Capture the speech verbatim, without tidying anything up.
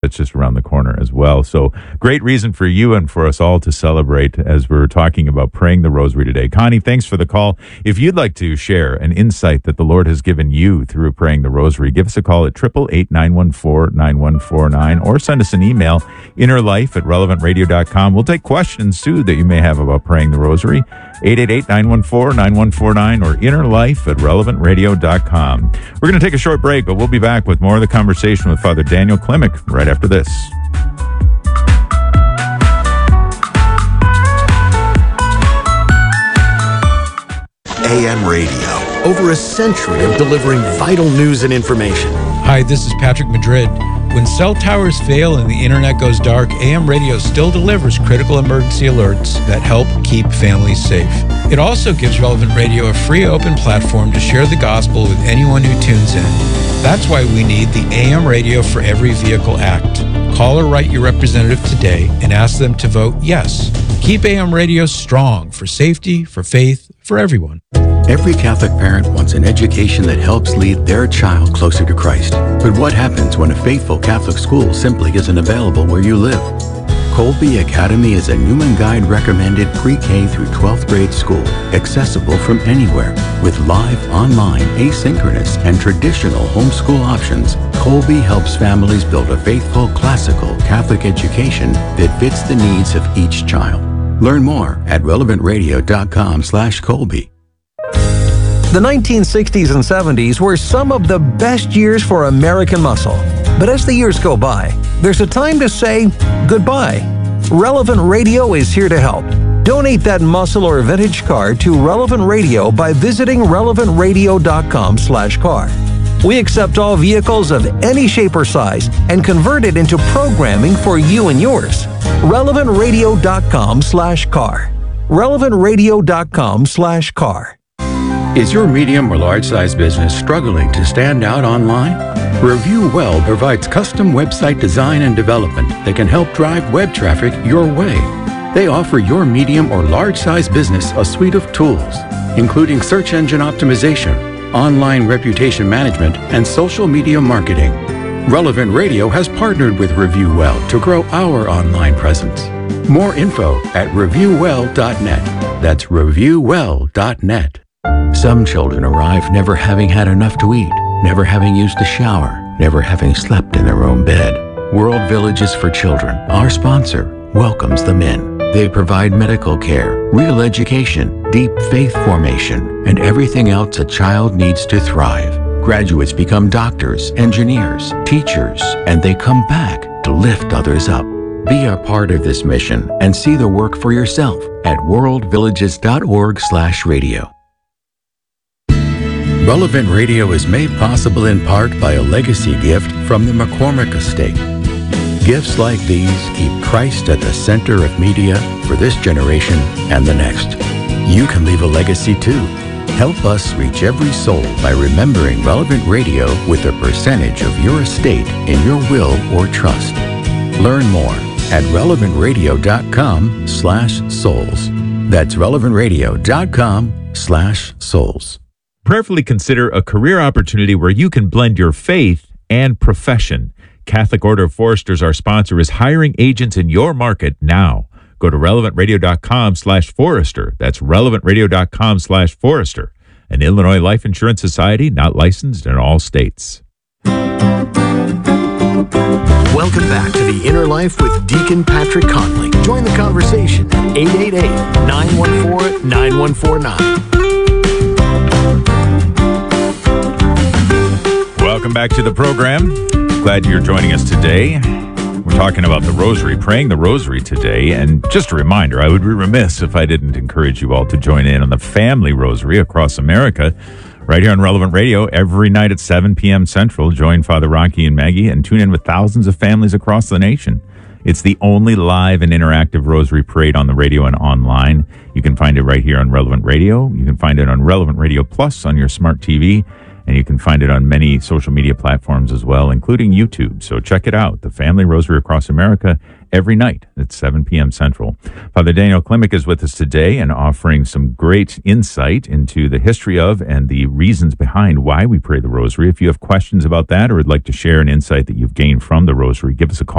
that's just around the corner as well. So great reason for you and for us all to celebrate as we're talking about praying the rosary today. Connie, thanks for the call. If you'd like to share an insight that the Lord has given you through praying the rosary, give us a call at eight eight eight, nine one four, nine one four nine or send us an email, innerlife at relevant radio dot com. We'll take questions too that you may have about praying the rosary. eight eight eight, nine one four, nine one four nine or innerlife at relevant radio dot com. We're going to take a short break, but we'll be back with more of the conversation with Father Daniel Klimek right after this. A M Radio, over a century of delivering vital news and information. Hi, this is Patrick Madrid. When cell towers fail and the internet goes dark, A M Radio still delivers critical emergency alerts that help keep families safe. It also gives Relevant Radio a free open platform to share the gospel with anyone who tunes in. That's why we need the A M Radio for Every Vehicle Act. Call or write your representative today and ask them to vote yes. Keep A M Radio strong for safety, for faith, for everyone. Every Catholic parent wants an education that helps lead their child closer to Christ. But what happens when a faithful Catholic school simply isn't available where you live? Colby Academy is a Newman Guide recommended pre-K through twelfth grade school, accessible from anywhere. With live, online, asynchronous, and traditional homeschool options, Colby helps families build a faithful, classical Catholic education that fits the needs of each child. Learn more at relevant radio dot com slash Colby. The nineteen sixties and seventies were some of the best years for American muscle. But as the years go by, there's a time to say goodbye. Relevant Radio is here to help. Donate that muscle or vintage car to Relevant Radio by visiting relevant radio dot com slash car. We accept all vehicles of any shape or size and convert it into programming for you and yours. relevant radio dot com slash car. relevant radio dot com slash car. Is your medium or large size business struggling to stand out online? Review Well provides custom website design and development that can help drive web traffic your way. They offer your medium or large size business a suite of tools, including search engine optimization, online reputation management, and social media marketing. Relevant Radio has partnered with Review Well to grow our online presence. More info at review well dot net. That's review well dot net. Some children arrive never having had enough to eat, never having used a shower, never having slept in their own bed. World Villages for Children, our sponsor, welcomes them in. They provide medical care, real education, deep faith formation, and everything else a child needs to thrive. Graduates become doctors, engineers, teachers, and they come back to lift others up. Be a part of this mission and see the work for yourself at world villages dot org slash radio. Relevant Radio is made possible in part by a legacy gift from the McCormick Estate. Gifts like these keep Christ at the center of media for this generation and the next. You can leave a legacy too. Help us reach every soul by remembering Relevant Radio with a percentage of your estate in your will or trust. Learn more at relevant radio dot com slash souls. That's relevant radio dot com slash souls. Prayerfully consider a career opportunity where you can blend your faith and profession. Catholic Order of Foresters, our sponsor, is hiring agents in your market now. Go to relevant radio dot com slash forester. That's relevant radio dot com slash forester. An Illinois Life Insurance Society not licensed in all states. Welcome back to The Inner Life with Deacon Patrick Conley. Join the conversation at eight eight eight, nine one four, nine one four nine. Welcome back to the program. Glad you're joining us today. We're talking about the rosary, praying the rosary today. And just a reminder, I would be remiss if I didn't encourage you all to join in on the family rosary across America, right here on Relevant Radio, every night at seven p.m. Central. Join Father Rocky and Maggie and tune in with thousands of families across the nation. It's the only live and interactive rosary prayed on the radio and online. You can find it right here on Relevant Radio. You can find it on Relevant Radio Plus on your smart T V. And you can find it on many social media platforms as well, including YouTube. So check it out. The Family Rosary Across America every night at seven p.m. Central. Father Daniel Klimek is with us today and offering some great insight into the history of and the reasons behind why we pray the rosary. If you have questions about that or would like to share an insight that you've gained from the rosary, give us a call.